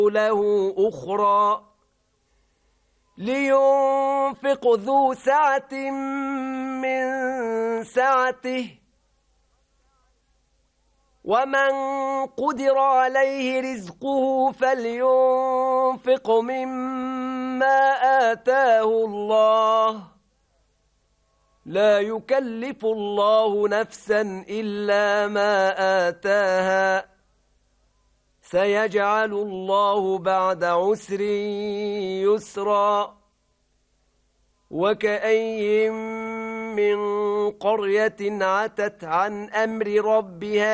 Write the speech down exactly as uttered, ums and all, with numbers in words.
له أخرى لينفق ذو سعة من سعته ومن قدر عليه رزقه فلينفق مما آتاه الله لا يكلف الله نفسا إلا ما آتاها سيجعل الله بعد عسر يسرا وكأي من قرية عتت عن أمر ربها